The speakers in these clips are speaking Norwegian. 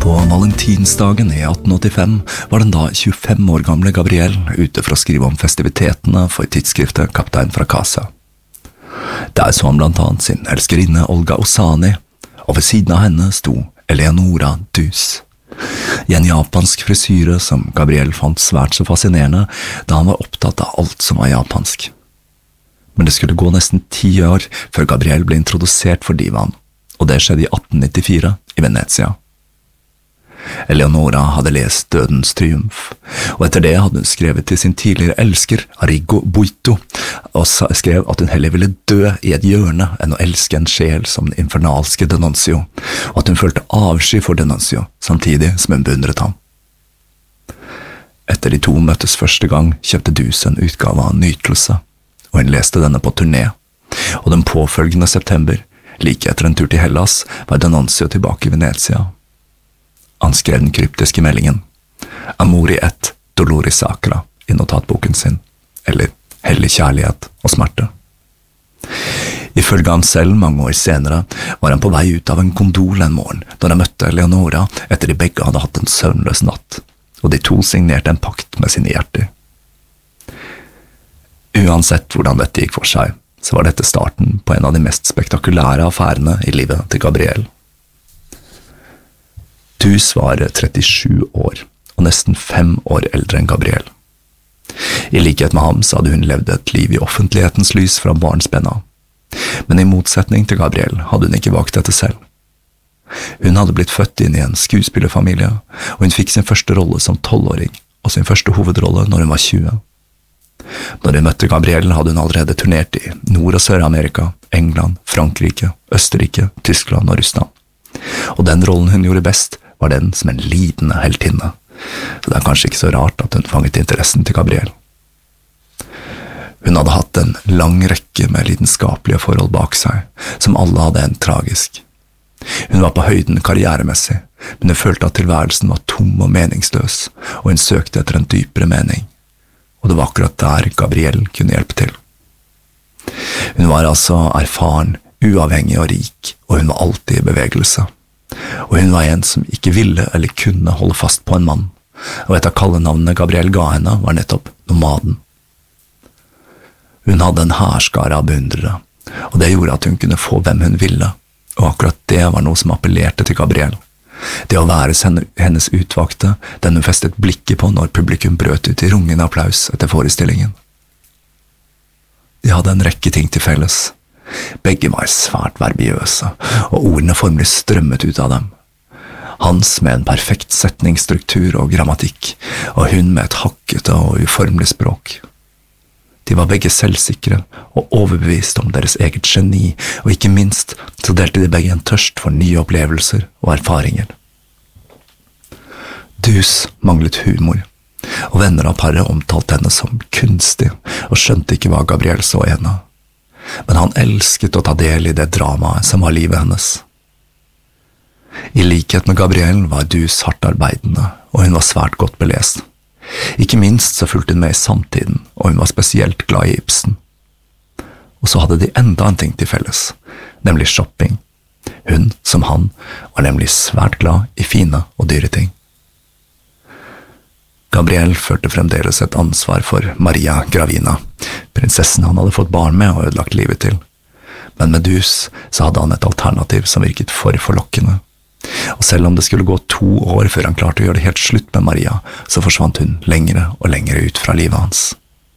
På valentinsdagen i 1885 var den da 25 år gamle Gabriel ute for å skrive om festivitetene for tidsskriftet Kaptein fra Casa. Der så han blant annet sin elskerinne Olga Osani, og ved siden av henne sto Eleonora Duse, i en japansk frisyre som Gabriel fant svært så fascinerende da han var opptatt av alt som var japansk. Men det skulle gå nesten 10 år før Gabriel ble introdusert for divaen, og det skjedde i 1894 i Venezia. Eleonora hadde lest Dødens triumf, og etter det hadde hun skrevet til sin tidligere elsker, Arrigo Boito, og skrev at hun heller ville dø i et hjørne enn å elske en sjel som den infernalske D'Annunzio, og at hun følte avsky for D'Annunzio, samtidig som hun beundret ham. Etter de to møttes første gang, kjøpte Duse en utgave av Nytelse, og hun leste denne på turné, og den påfølgende september, like etter en tur til Hellas, var D'Annunzio tilbake i Venezia. Han skrev den kryptiske meldingen Amori et dolori sacra i notatboken sin, eller Hellig kjærlighet og smerte. Ifølge ham selv mange år senere var han på vei ut av en kondol en morgen da han møtte Eleonora etter de begge hadde hatt en søvnløs natt, og de to signerte en pakt med sine hjerter. Uansett hvordan dette gikk for seg, så var dette starten på en av de mest spektakulære affærene i livet til Gabriel. Duse var 37 år, og nesten 5 år eldre enn Gabriel. I likhet med ham så hadde hun levd et liv i offentlighetens lys fra barnsben av. Men i motsetning til Gabriel hadde hun ikke valgt dette selv. Hun hadde blitt født inn i en skuespillerfamilie, og hun fikk sin første rolle som 12-åring, og sin første hovedrolle når hun var 20. Når hun møtte Gabriel hadde hun allerede turnert i Nord- og Sør-Amerika, England, Frankrike, Østerrike, Tyskland og Russland. Og den rollen hun gjorde best, var den som en lidende heltinne, så det er kanskje ikke så rart at hun fanget interessen til Gabriel. Hun hadde hatt en lang rekke med lidenskapelige forhold bak seg, som alle hadde endt tragisk. Hun var på høyden karrieremessig, men hun følte at tilværelsen var tom og meningsløs, og hun søkte etter en dypere mening. Og det var akkurat der Gabriel kunne hjelpe til. Hun var altså erfaren, uavhengig og rik, og hun var alltid i bevegelse. Og hun var en som ikke ville eller kunne holde fast på en mann, og et av kallenavnene Gabriel ga henne var nettopp Nomaden. Hun hadde en hærskare av beundrere, og det gjorde at hun kunne få hvem hun ville, og akkurat det var noe som appellerte til Gabriel. Det å være hennes utvalgte, den hun festet blikket på når publikum brøt ut i rungende applaus etter forestillingen. De hadde en rekke ting til felles. Begge var svært verbiøse, og ordene formelig strømmet ut av dem. Hans med en perfekt setningsstruktur og grammatikk, og hun med et hakkete og uformelig språk. De var begge selvsikre og overbevist om deres eget geni, og ikke minst så delte de begge en tørst for nye opplevelser og erfaringer. Duse manglet humor, og venner av paret omtalte henne som kunstig, og skjønte ikke hva Gabriel så i henne. Men han elsket å ta del i det dramaet som var livet hennes. I likhet med Gabriel var Duse hardt arbeidende, og hun var svært godt belest. Ikke minst så fulgte hun med i samtiden, og hun var spesielt glad i Ibsen. Og så hadde de enda en ting til felles, nemlig shopping. Hun, som han, var nemlig svært glad i fine og dyre ting. Gabriel følte fremdeles et ansvar for Maria Gravina, prinsessen han hadde fått barn med og ødelagt livet til. Men med Duse så hadde han et alternativ som virket for forlokkende. Og selv om det skulle gå 2 år før han klarte å gjøre det helt slutt med Maria, så forsvant hun lengre og lengre ut fra livet hans.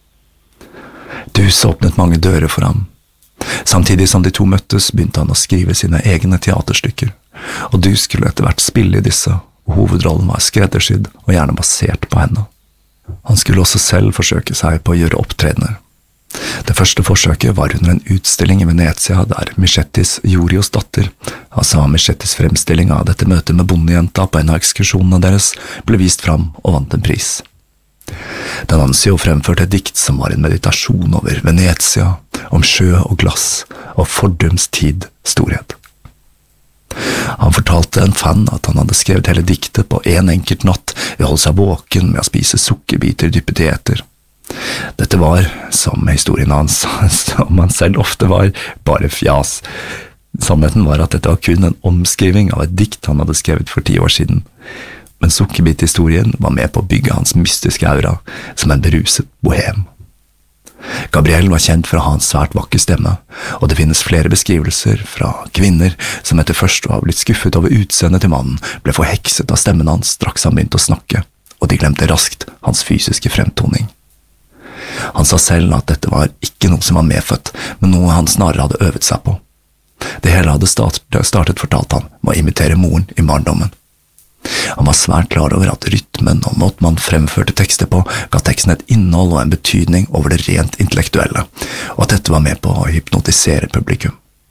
Duse åpnet mange dører for ham. Samtidig som de to møttes, begynte han å skrive sine egne teaterstykker, og Duse skulle etter hvert spille i disse, og hovedrollen var skreddersydd og gjerne basert på henne. Han skulle også selv forsøke seg på å gjøre opptredener. Det første forsøket var under en utstilling i Venezia der Michettis Jorios datter, altså Michettis fremstilling av dette møtet med bondejenta på en av ekskursjonene deres, ble vist fram og vant en pris. D'Annunzio fremførte et dikt som var en meditasjon over Venezia, om sjø og glass, og fordums tid storhet. Han fortalte en fan at han hadde skrevet hele diktet på en enkelt natt ved å holde seg våken med å spise sukkerbiter dyppet i eter. Dette var, som historien hans, som han selv ofte var, bare fjas. Sannheten var at dette var kun en omskriving av et dikt han hadde skrevet for 10 år siden, men sukkerbit-historien var med på å bygge hans mystiske aura som en beruset bohem. Gabriel var kjent for å ha en svært vakker stemme, og det finnes flere beskrivelser fra kvinner som etter først å ha blitt skuffet over utseendet til mannen, ble forhekset av stemmen hans straks han begynte å snakke, og de glemte raskt hans fysiske fremtoning. Han sa selv at dette var ikke noe som var medfødt, men noe han snarere hadde øvet seg på. Det hele hadde startet, fortalte han, med å imitere moren i barndommen. Han var svært klar over at rytmen og måten man fremførte tekster på ga teksten et innhold og en betydning over det rent intellektuelle, og at dette var med på å hypnotisere publikum.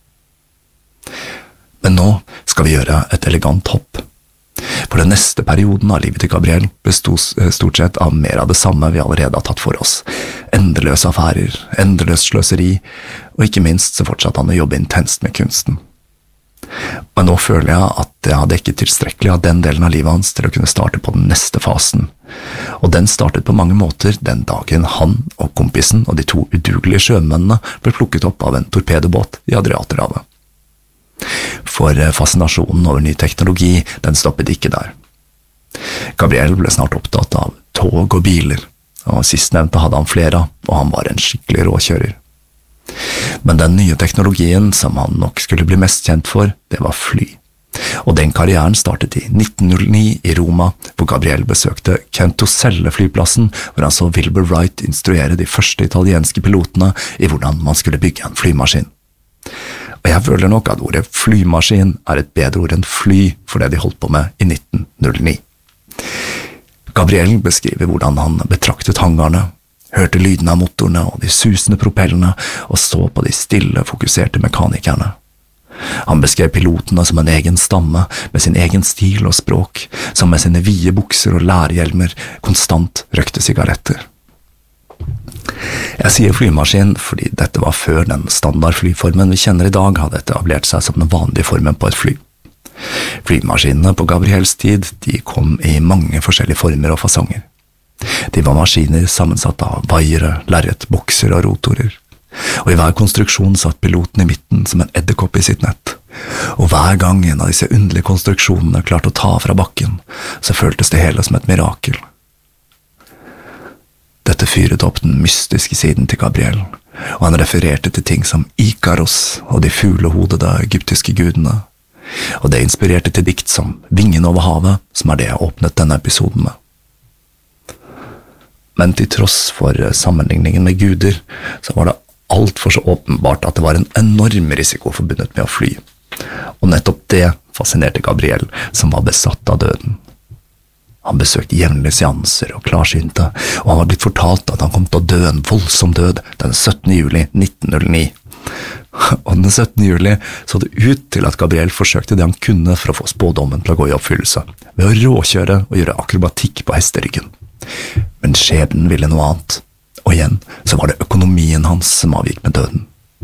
Men nå skal vi gjøre et elegant hopp. For den neste perioden av livet til Gabriel bestod stort sett av mer av det samme vi allerede har tatt for oss. Endeløse affærer, endeløst sløseri, og ikke minst så fortsatte han å jobbe intenst med kunsten. Men nå føler jeg at jeg har dekket tilstrekkelig av den delen av livet hans til å kunne starte på den neste fasen. Og den startet på mange måter den dagen han og kompisen og de 2 udugelige sjømennene ble plukket opp av en torpedobåt i Adriaterhavet. For fascinasjonen over ny teknologi, den stoppet ikke der. Gabriel ble snart opptatt av tog og biler, og sistnevnte hadde han flere av, og han var en skikkelig råkjører. Men den nye teknologien som han nok skulle bli mest kjent for, det var fly. Og den karrieren startet i 1909 i Roma, hvor Gabriel besøkte Centocelle-flyplassen, hvor han så Wilbur Wright instruere de første italienske pilotene i hvordan man skulle bygge en flymaskin. Og jeg føler nok at ordet flymaskin er et bedre ord enn fly for det de holdt på med i 1909. Gabriel beskriver hvordan han betraktet hangarene, hørte lyden av motorene og de susende propellene, og så på de stille, fokuserte mekanikerne. Han beskrev pilotene som en egen stamme, med sin egen stil og språk, som med sine vide bukser og lærhjelmer konstant røkte sigaretter. Jeg sier flymaskin fordi dette var før den standardflyformen vi kjenner i dag hadde etablert seg som den vanlige formen på et fly. Flymaskinene på Gabriels tid, de kom i mange forskjellige former og fasonger. De var maskiner sammensatt av vaiere, lerret, bokser og rotorer. Og i hver konstruksjon satt piloten i midten som en edderkopp i sitt nett. Og hver gang en av disse underlige konstruksjonene klarte å ta fra bakken, så føltes det hele som et mirakel. Dette fyret opp den mystiske siden til Gabriel, og han refererte til ting som Ikaros og de fuglehodede egyptiske gudene, og det inspirerte til dikt som Vingen over havet, som er det jeg åpnet denne episoden med. Men til tross for sammenligningen med guder, så var det alt for så åpenbart at det var en enorm risiko forbundet med å fly, og nettopp det fascinerte Gabriel, som var besatt av døden. Han besøkte jevnlige seanser og klarsynte, og han var blitt fortalt at han kom til å dø en voldsom død den 17. juli 1909. Og den 17. juli så det ut til at Gabriel forsøkte det han kunne for å få spådommen til å gå i oppfyllelse, ved å råkjøre og gjøre akrobatikk på hesteryggen. Men skjebnen ville noe annet, og igjen så var det økonomien hans som avgikk med døden.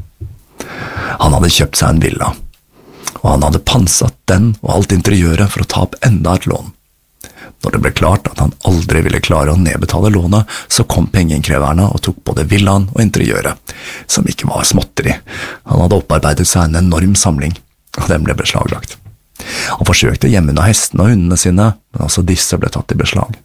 Han hadde kjøpt seg en villa, og han hadde pantsatt den og alt interiøret for å ta opp enda et lån. Når det ble klart at han aldri ville klare å nedbetale lånet, så kom pengeinnkreverne og tok både villaen og interiøret, som ikke var småtteri. Han hadde opparbeidet seg en enorm samling, og den ble beslaglagt. Han forsøkte å gjemme unna hestene og hundene sine, men også disse ble tatt i beslag.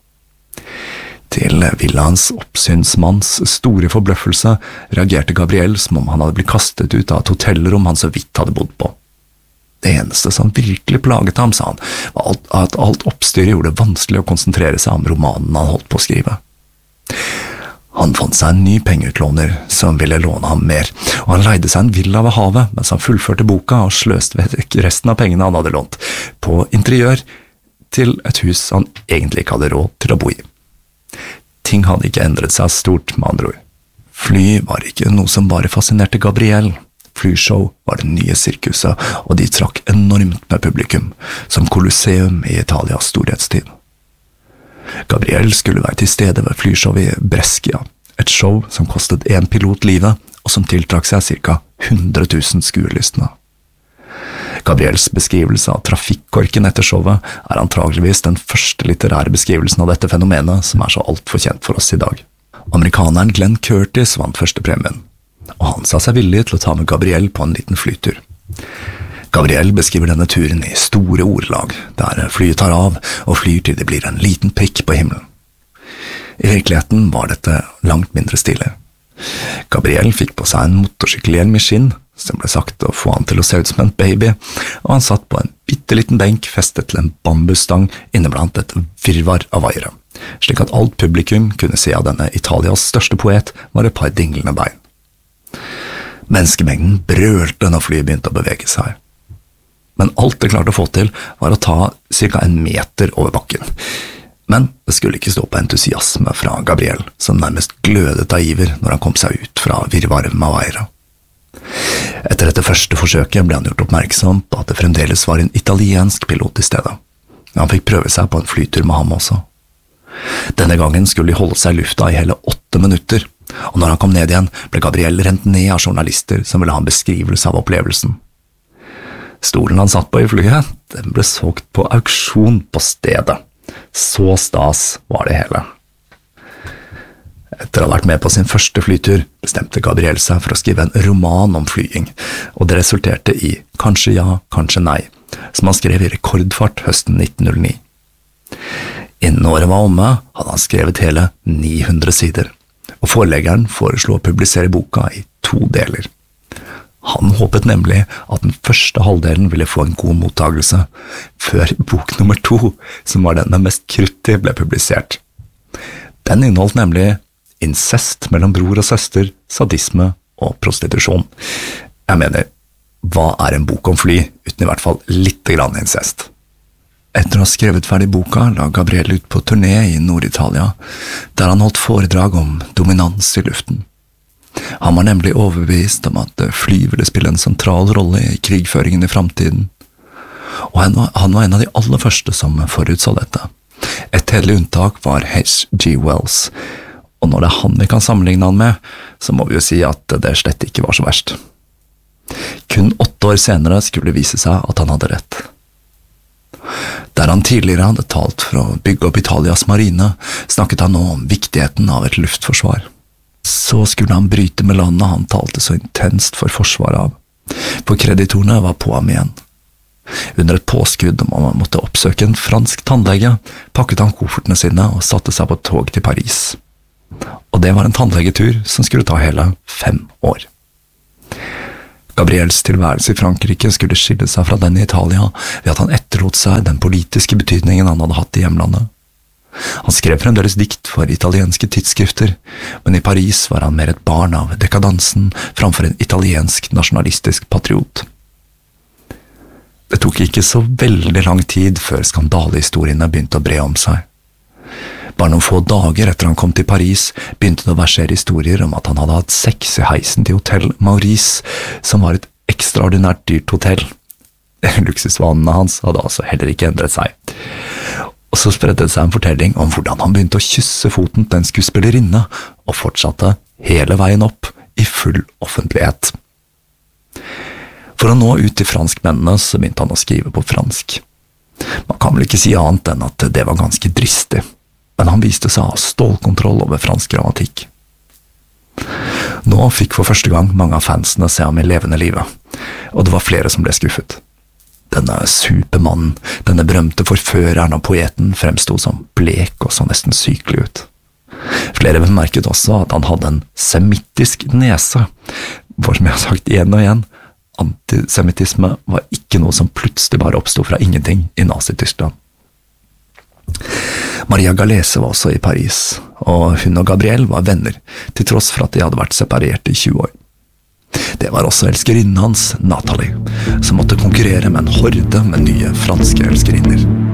Til villaens oppsynsmanns store forbløffelse reagerte Gabriel som om han hadde blitt kastet ut av et hotellrom han så vidt hadde bodd på. Det eneste som virkelig plaget ham, sa han, var at alt oppstyret gjorde det vanskelig å konsentrere seg om romanen han holdt på å skrive. Han fant seg en ny pengeutlåner som ville låne ham mer, og han leide seg en villa ved havet mens han fullførte boka og sløste vekk resten av pengene han hadde lånt, på interiør til et hus han egentlig ikke hadde råd til å bo i. Ting hadde ikke endret seg stort, med andre ord. Fly var ikke noe som bare fascinerte Gabriel. Flyshow var det nye sirkuset, og de trakk enormt med publikum, som Colosseum i Italias storhetstid. Gabriel skulle være til stede ved flyshowet i Brescia, et show som kostet en pilot livet, og som tiltrakk seg ca. 100 000 skuelystne. Gabriels beskrivelse av trafikkorken etter showet er antageligvis den første litterære beskrivelsen av dette fenomenet som er så alt for kjent for oss i dag. Amerikaneren Glenn Curtis vant første premien, og han sa seg villig til å ta med Gabriel på en liten flytur. Gabriel beskriver denne turen i store ordelag, der flyet tar av og flyr til det blir en liten prikk på himmelen. I virkeligheten var dette langt mindre stille. Gabriel fikk på seg en motorsykkelhjelm i skinn, som ble sagt å få han til å se ut som en baby, og han satt på en bitteliten benk festet til en bambusstang inneblant et virvar av vaiere, slik at alt publikum kunne se at denne Italias største poet var et par dinglende bein. Menneskemengden brølte når flyet begynte å bevege seg. Men alt det klarte å få til var å ta ca. 1 meter over bakken. Men det skulle ikke stå på entusiasme fra Gabriel, som nærmest glødet av iver når han kom seg ut fra virvaret med vaiere. Etter dette første forsøket ble han gjort oppmerksom på at det fremdeles var en italiensk pilot i stedet. Han fikk prøve seg på en flytur med ham også. Denne gangen skulle de holde seg i lufta i hele 8 minutter, og når han kom ned igjen, ble Gabriel rent ned av journalister som ville ha en beskrivelse av opplevelsen. Stolen han satt på i flyet, den ble solgt på auksjon på stedet. Så stas var det hele. Etter å ha vært med på sin første flytur, bestemte Gabriel seg for å skrive en roman om flying, og det resulterte i Kanskje ja, kanskje nei, som han skrev i rekordfart høsten 1909. Innen året var omme, hadde han skrevet hele 900 sider, og forleggeren foreslo å publisere boka i 2 deler. Han håpet nemlig at den første halvdelen ville få en god mottagelse, før bok nummer 2, som var den mest kruttige, ble publisert. Den inneholdt nemlig incest mellom bror og søster, sadisme og prostitusjon. Jeg mener, hva er en bok om fly, uten i hvert fall litt grann incest? Etter å ha skrevet ferdig boka, la Gabriel ut på turné i Nord-Italia, der han holdt foredrag om dominans i luften. Han var nemlig overbevist om at fly ville spille en sentral rolle i krigføringen i fremtiden. Og han var en av de aller første som forutså dette. Et hederlig unntak var H.G. Wells, og når det er han vi kan sammenligne han med, så må vi jo si at det slett ikke var så verst. Kun 8 år senere skulle det vise seg at han hadde rett. Der han tidligere hadde talt for å bygge opp Italias marine, snakket han nå om viktigheten av et luftforsvar. Så skulle han bryte med landet han talte så intenst for forsvaret av, for kreditorene var på ham igjen. Under et påskudd om han måtte oppsøke en fransk tannlege, pakket han koffertene sine og satte seg på et tog til Paris. Og det var en tannlegetur som skulle ta hele 5 år. Gabriels tilværelse i Frankrike skulle skille seg fra den i Italia ved at han etterlot seg den politiske betydningen han hadde hatt i hjemlandet. Han skrev fremdeles dikt for italienske tidsskrifter, men i Paris var han mer et barn av dekadansen framfor en italiensk nasjonalistisk patriot. Det tok ikke så veldig lang tid før skandalehistoriene begynte å bre om seg. Bare noen få dager etter han kom til Paris, begynte det å versere historier om at han hadde hatt sex i heisen til Hotell Maurice, som var et ekstraordinært dyrt hotell. Luksusvanene hans hadde altså heller ikke endret seg. Og så spredde det seg en fortelling om hvordan han begynte å kysse foten til en skuespillerinne, og fortsatte hele veien opp i full offentlighet. For å nå ut til franskmennene så begynte han å skrive på fransk. Man kan vel ikke si annet enn at det var ganske dristig, men han viste seg å ha stålkontroll over fransk grammatikk. Nå fikk for første gang mange av fansene se ham i levende livet, og det var flere som ble skuffet. Denne supermannen, denne berømte forføreren og poeten fremstod som blek og så nesten sykelig ut. Flere bemerket også at han hadde en semittisk nese, for som jeg har sagt igjen og igjen, antisemittisme var ikke noe som plutselig bare oppstod fra ingenting i Nazi-Tyskland. Maria Gallese var også i Paris, og hun og Gabriel var venner, til tross for at de hadde vært separert i 20 år. Det var også elskerinnen hans, Nathalie, som måtte konkurrere med en horde med nye franske elskerinner.